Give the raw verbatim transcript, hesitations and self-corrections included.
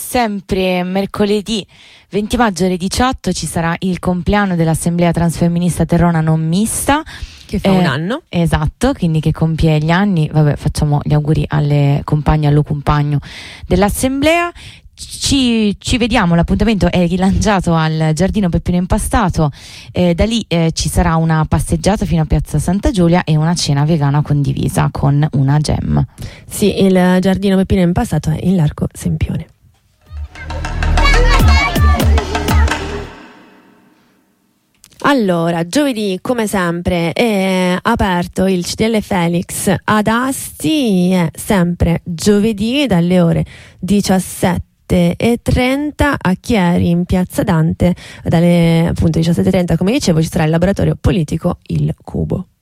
sempre mercoledì venti maggio alle diciotto ci sarà il compleanno dell'Assemblea Transfemminista Terrona Non Mista. Che fa eh, un anno. Esatto, quindi che compie gli anni. Vabbè, facciamo gli auguri alle compagne, allo compagno dell'Assemblea. Ci, ci vediamo, l'appuntamento è rilanciato al Giardino Peppino Impastato, eh, da lì eh, ci sarà una passeggiata fino a Piazza Santa Giulia e una cena vegana condivisa con una gem. Sì, il Giardino Peppino Impastato è in Largo Sempione. Allora, giovedì come sempre è aperto il C D L Felix ad Asti, è sempre giovedì dalle ore diciassette e trenta a Chieri in Piazza Dante, dalle appunto diciassette e trenta come dicevo ci sarà il laboratorio politico Il Cubo.